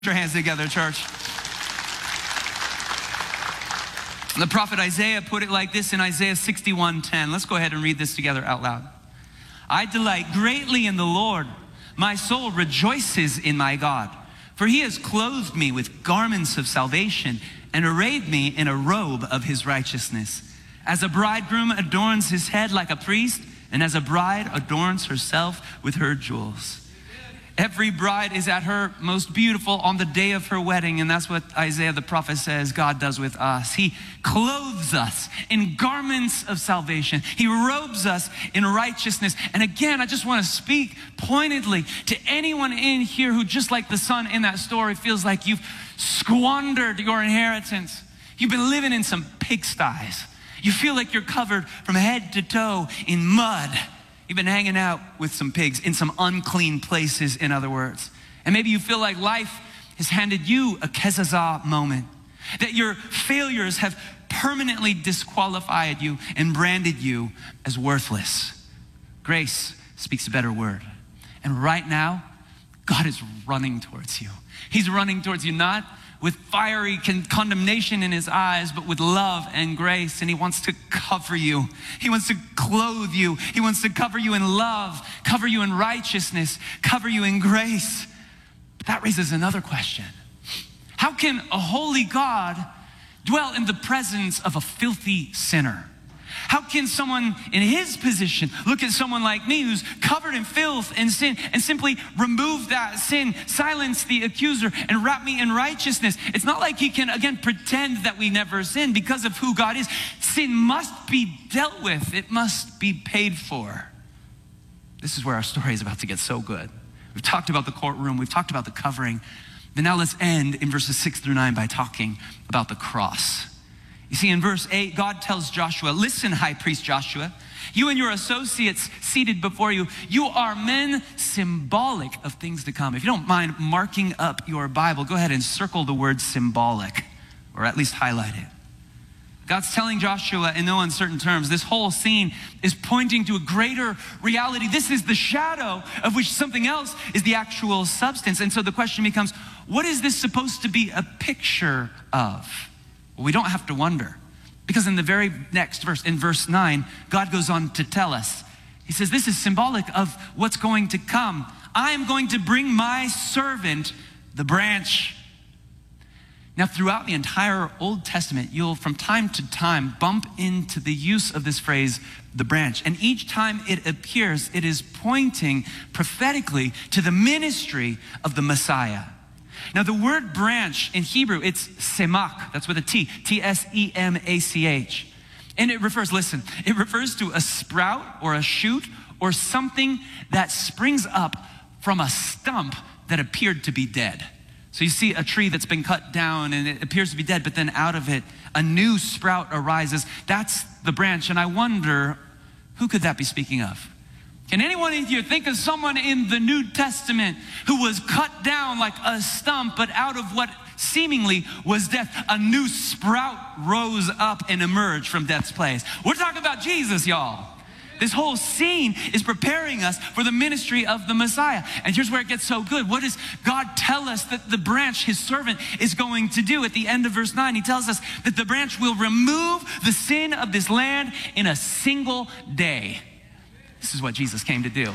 Put your hands together, church. The prophet Isaiah put it like this in Isaiah 61:10. Let's go ahead and read this together out loud. I delight greatly in the Lord. My soul rejoices in my God. For he has clothed me with garments of salvation and arrayed me in a robe of his righteousness. As a bridegroom adorns his head like a priest, and as a bride adorns herself with her jewels. Every bride is at her most beautiful on the day of her wedding, and that's what Isaiah the prophet says God does with us. He clothes us in garments of salvation. He robes us in righteousness. And again, I just want to speak pointedly to anyone in here who, just like the son in that story, feels like you've squandered your inheritance. You've been living in some pigsties. You feel like you're covered from head to toe in mud. You've been hanging out with some pigs in some unclean places, in other words. And maybe you feel like life has handed you a Kezazah moment, that your failures have permanently disqualified you and branded you as worthless. Grace speaks a better word. And right now, God is running towards you. He's running towards you, not with fiery condemnation in his eyes, but with love and grace. And he wants to cover you. He wants to clothe you. He wants to cover you in love, cover you in righteousness, cover you in grace. But that raises another question. How can a holy God dwell in the presence of a filthy sinner? How can someone in his position look at someone like me who's covered in filth and sin and simply remove that sin, silence the accuser, and wrap me in righteousness? It's not like he can, again, pretend that we never sin. Because of who God is, sin must be dealt with. It must be paid for. This is where our story is about to get so good. We've talked about the courtroom. We've talked about the covering. But now let's end in verses 6-9 by talking about the cross. You see, in verse 8, God tells Joshua, listen, high priest Joshua, you and your associates seated before you, you are men symbolic of things to come. If you don't mind marking up your Bible, go ahead and circle the word symbolic, or at least highlight it. God's telling Joshua in no uncertain terms, this whole scene is pointing to a greater reality. This is the shadow of which something else is the actual substance. And so the question becomes, what is this supposed to be a picture of? Well, we don't have to wonder, because in the very next verse, in verse 9, God goes on to tell us. He says, this is symbolic of what's going to come. I am going to bring my servant, the branch. Now, throughout the entire Old Testament, you'll from time to time bump into the use of this phrase, the branch. And each time it appears, it is pointing prophetically to the ministry of the Messiah. Now, the word branch in Hebrew, it's semach. That's with a T, T-S-E-M-A-C-H. And it refers, listen, it refers to a sprout or a shoot or something that springs up from a stump that appeared to be dead. So you see a tree that's been cut down and it appears to be dead, but then out of it, a new sprout arises. That's the branch. And I wonder, who could that be speaking of? Can anyone in here think of someone in the New Testament who was cut down like a stump, but out of what seemingly was death, a new sprout rose up and emerged from death's place? We're talking about Jesus, y'all. This whole scene is preparing us for the ministry of the Messiah. And here's where it gets so good. What does God tell us that the branch, his servant, is going to do? At the end of verse 9, he tells us that the branch will remove the sin of this land in a single day. This is what Jesus came to do.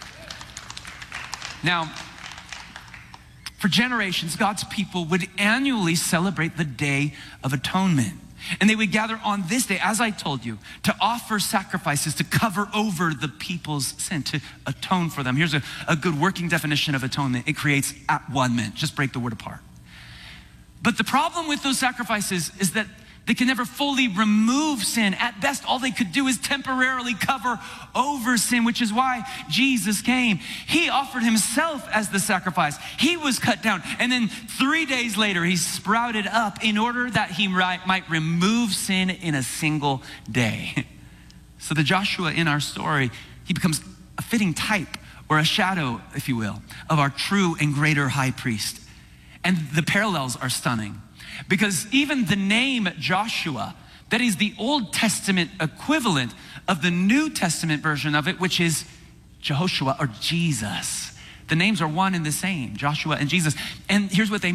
Now, for generations, God's people would annually celebrate the Day of Atonement. And they would gather on this day, as I told you, to offer sacrifices to cover over the people's sin, to atone for them. Here's a good working definition of atonement. It creates at-one-ment. Just break the word apart. But the problem with those sacrifices is that they can never fully remove sin. At best, all they could do is temporarily cover over sin, which is why Jesus came. He offered himself as the sacrifice. He was cut down. And then 3 days later, he sprouted up in order that he might remove sin in a single day. So the Joshua in our story, he becomes a fitting type or a shadow, if you will, of our true and greater high priest. And the parallels are stunning. Because even the name Joshua, that is the Old Testament equivalent of the New Testament version of it, which is Jehoshua or Jesus. The names are one and the same, Joshua and Jesus. And here's what they